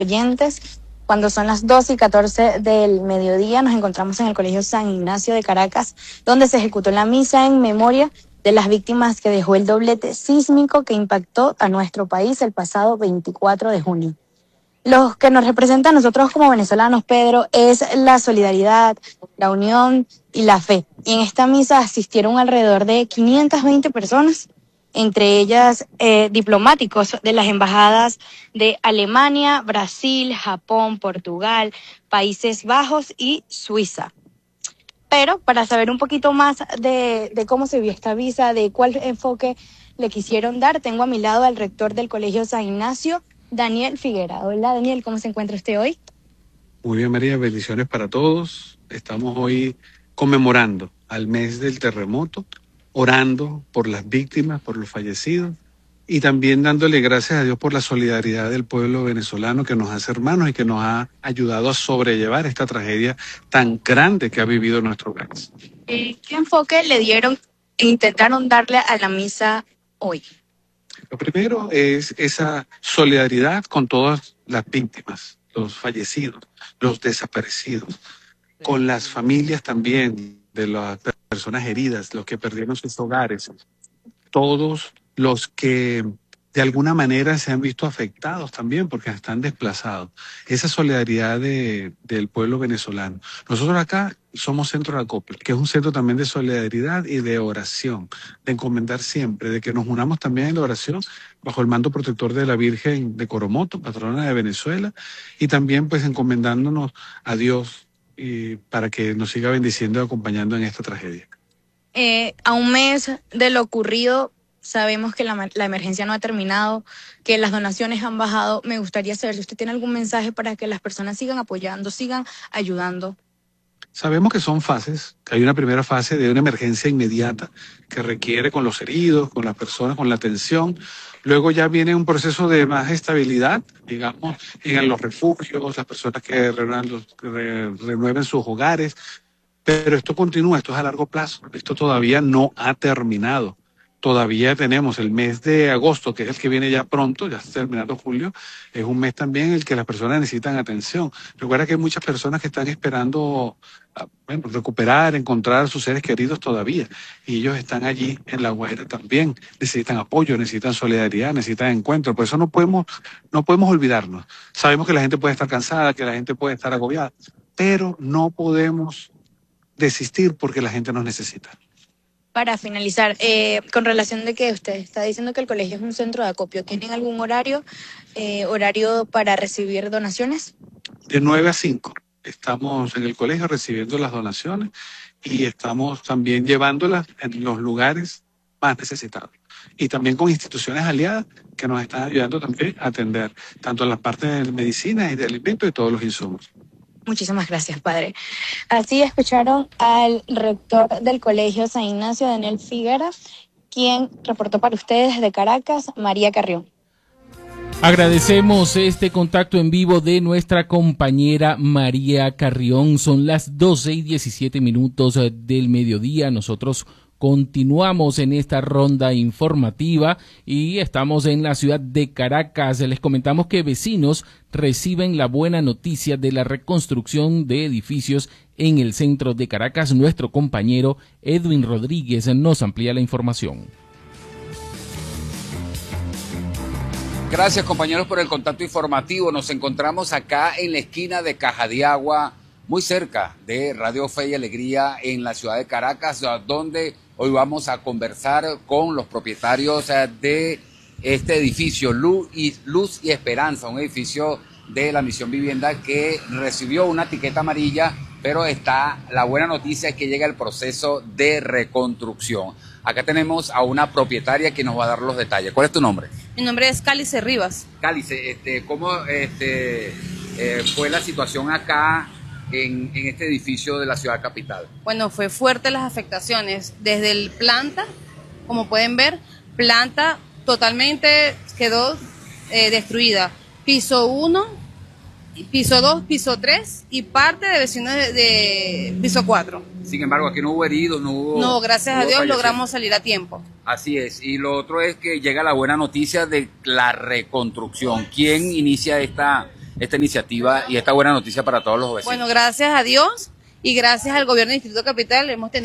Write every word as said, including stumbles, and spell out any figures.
oyentes. Cuando son las doce y catorce del mediodía, nos encontramos en el Colegio San Ignacio de Caracas, donde se ejecutó la misa en memoria de las víctimas que dejó el doblete sísmico que impactó a nuestro país el pasado veinticuatro de junio. Lo que nos representa a nosotros como venezolanos, Pedro, es la solidaridad, la unión y la fe. Y en esta misa asistieron alrededor de quinientas veinte personas, entre ellas eh, diplomáticos de las embajadas de Alemania, Brasil, Japón, Portugal, Países Bajos y Suiza. Pero para saber un poquito más de, de cómo se vio esta visa, de cuál enfoque le quisieron dar, tengo a mi lado al rector del Colegio San Ignacio, Daniel Figuera. Hola Daniel, ¿cómo se encuentra usted hoy? Muy bien, María, bendiciones para todos. Estamos hoy conmemorando al mes del terremoto, orando por las víctimas, por los fallecidos y también dándole gracias a Dios por la solidaridad del pueblo venezolano que nos hace hermanos y que nos ha ayudado a sobrellevar esta tragedia tan grande que ha vivido nuestro país. Eh, ¿Qué enfoque le dieron e intentaron darle a la misa hoy? Lo primero es esa solidaridad con todas las víctimas, los fallecidos, los desaparecidos, con las familias también de las personas heridas, los que perdieron sus hogares, todos los que de alguna manera se han visto afectados también porque están desplazados. Esa solidaridad de, del pueblo venezolano. Nosotros acá somos Centro de Acopio, que es un centro también de solidaridad y de oración, de encomendar siempre, de que nos unamos también en la oración bajo el mando protector de la Virgen de Coromoto, patrona de Venezuela, y también pues encomendándonos a Dios y para que nos siga bendiciendo y acompañando en esta tragedia. Eh, a un mes de lo ocurrido, sabemos que la, la emergencia no ha terminado, que las donaciones han bajado. Me gustaría saber si usted tiene algún mensaje para que las personas sigan apoyando, sigan ayudando. Sabemos que son fases, que hay una primera fase de una emergencia inmediata que requiere con los heridos, con las personas, con la atención. Luego ya viene un proceso de más estabilidad, digamos, en los refugios, las personas que renueven, los, que renueven sus hogares. Pero esto continúa, esto es a largo plazo, esto todavía no ha terminado. Todavía tenemos el mes de agosto, que es el que viene ya pronto, ya está terminando julio, es un mes también en el que las personas necesitan atención. Recuerda que hay muchas personas que están esperando bueno, recuperar, encontrar a sus seres queridos todavía, y ellos están allí en La Guaira también, necesitan apoyo, necesitan solidaridad, necesitan encuentro. Por eso no podemos, no podemos olvidarnos. Sabemos que la gente puede estar cansada, que la gente puede estar agobiada, pero no podemos desistir porque la gente nos necesita. Para finalizar, eh, con relación de que usted está diciendo que el colegio es un centro de acopio, ¿tienen algún horario, eh, horario para recibir donaciones? De nueve a cinco estamos en el colegio recibiendo las donaciones y estamos también llevándolas en los lugares más necesitados. Y también con instituciones aliadas que nos están ayudando también a atender tanto la parte de medicina y de alimentos y todos los insumos. Muchísimas gracias, padre. Así escucharon al rector del Colegio San Ignacio, Daniel Figuera, quien reportó para ustedes desde Caracas, María Carrión. Agradecemos este contacto en vivo de nuestra compañera María Carrión. Son las doce y diecisiete minutos del mediodía. Nosotros continuamos en esta ronda informativa y estamos en la ciudad de Caracas. Les comentamos que vecinos reciben la buena noticia de la reconstrucción de edificios en el centro de Caracas. Nuestro compañero Edwin Rodríguez nos amplía la información. Gracias, compañeros, por el contacto informativo. Nos encontramos acá en la esquina de Caja de Agua, muy cerca de Radio Fe y Alegría en la ciudad de Caracas, donde hoy vamos a conversar con los propietarios de este edificio, Luz y, Luz y Esperanza, un edificio de la Misión Vivienda que recibió una etiqueta amarilla, pero está la buena noticia es que llega el proceso de reconstrucción. Acá tenemos a una propietaria que nos va a dar los detalles. ¿Cuál es tu nombre? Mi nombre es Cálice Rivas. Cálice, este, ¿cómo este, eh, fue la situación acá en, en este edificio de la ciudad capital? Bueno, fue fuerte las afectaciones. Desde el planta, como pueden ver, planta totalmente quedó eh, destruida. Piso uno, piso dos, piso tres y parte de vecinos de, de piso cuatro. Sin embargo, aquí no hubo heridos, no hubo... No, gracias no a Dios fallecidos. logramos salir a tiempo. Así es. Y lo otro es que llega la buena noticia de la reconstrucción. ¿Quién inicia esta, esta iniciativa y esta buena noticia para todos los vecinos. Bueno, gracias a Dios y gracias al gobierno del Distrito Capital hemos tenido